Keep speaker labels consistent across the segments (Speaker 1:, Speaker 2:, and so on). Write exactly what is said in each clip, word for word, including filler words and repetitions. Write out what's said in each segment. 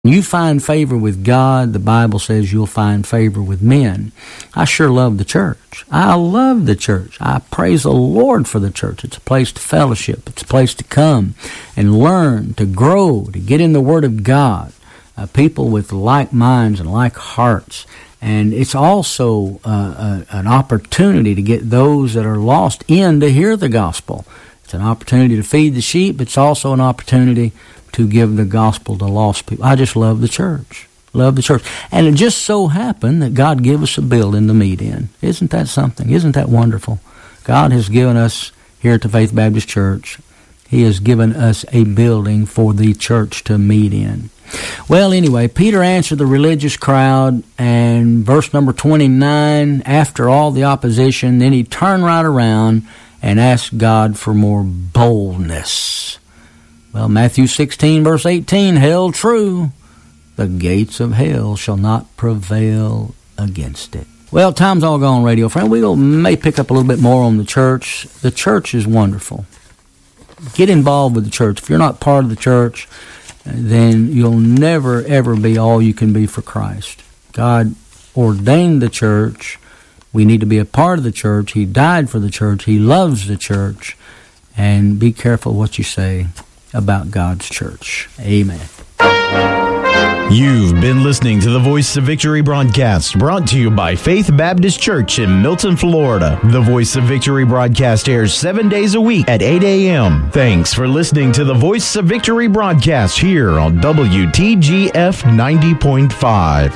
Speaker 1: You find favor with God, the Bible says you'll find favor with men. I sure love the church. I love the church. I praise the Lord for the church. It's a place to fellowship. It's a place to come and learn, to grow, to get in the Word of God. Uh, people with like minds and like hearts. And it's also uh, a, an opportunity to get those that are lost in to hear the gospel. It's an opportunity to feed the sheep. It's also an opportunity to give the gospel to lost people. I just love the church. Love the church. And it just so happened that God gave us a building to meet in. Isn't that something? Isn't that wonderful? God has given us, here at the Faith Baptist Church, He has given us a building for the church to meet in. Well, anyway, Peter answered the religious crowd, and verse number twenty-nine, after all the opposition, then he turned right around and asked God for more boldness. Well, Matthew sixteen, verse eighteen, held true. The gates of hell shall not prevail against it. Well, time's all gone, radio friend. We may pick up a little bit more on the church. The church is wonderful. Get involved with the church. If you're not part of the church, then you'll never, ever be all you can be for Christ. God ordained the church. We need to be a part of the church. He died for the church. He loves the church. And be careful what you say about God's church. Amen.
Speaker 2: You've been listening to the Voice of Victory broadcast, brought to you by Faith Baptist Church in Milton, Florida. The Voice of Victory broadcast airs seven days a week at eight a.m. Thanks for listening to the Voice of Victory broadcast here on W T G F ninety point five.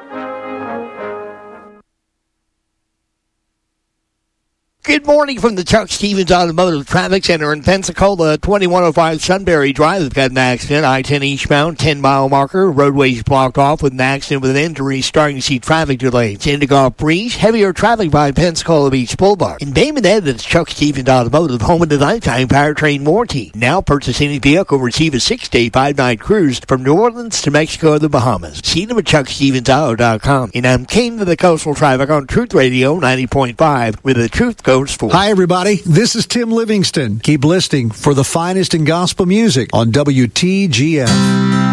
Speaker 3: Good morning from the Chuck Stevens Automotive Traffic Center in Pensacola. twenty-one oh five Sunbury Drive has got an accident. I ten eastbound, ten mile marker. Roadways blocked off with an accident with an injury. Starting to see traffic delays. Into Gulf Breeze, heavier traffic by Pensacola Beach Boulevard. In Bay Minette, it's Chuck Stevens Automotive, home of the lifetime powertrain warranty. Now purchase any vehicle, receive a six-day, five-night cruise from New Orleans to Mexico or the Bahamas. See them at chuck stevens auto dot com. And I'm King of the Coastal Traffic on Truth Radio ninety point five, where the truth goes.
Speaker 4: Hi, everybody. This is Tim Livingston. Keep listening for the finest in gospel music on W T G F.